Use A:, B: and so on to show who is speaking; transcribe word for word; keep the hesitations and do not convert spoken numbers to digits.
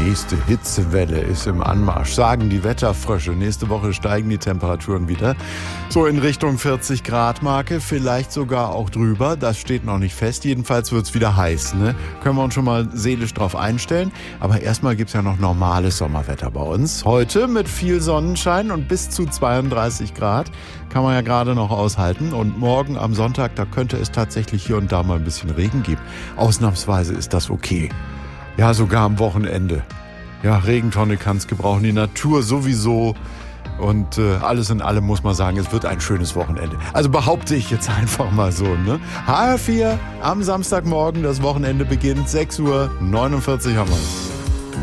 A: nächste Hitzewelle ist im Anmarsch, sagen die Wetterfrösche. Nächste Woche steigen die Temperaturen wieder so in Richtung vierzig Grad Marke, vielleicht sogar auch drüber. Das steht noch nicht fest. Jedenfalls wird es wieder heiß, ne? Können wir uns schon mal seelisch drauf einstellen. Aber erstmal gibt es ja noch normales Sommerwetter bei uns. Heute mit viel Sonnenschein und bis zu zweiunddreißig Grad. Kann man ja gerade noch aushalten. Und morgen am Sonntag, da könnte es tatsächlich hier und da mal ein bisschen Regen geben. Ausnahmsweise ist das okay. Ja, sogar am Wochenende. Ja, Regentonne kann es gebrauchen, die Natur sowieso. Und äh, alles in allem muss man sagen, es wird ein schönes Wochenende. Also behaupte ich jetzt einfach mal so, ne? H R vier am Samstagmorgen, das Wochenende beginnt, sechs Uhr neunundvierzig haben wir.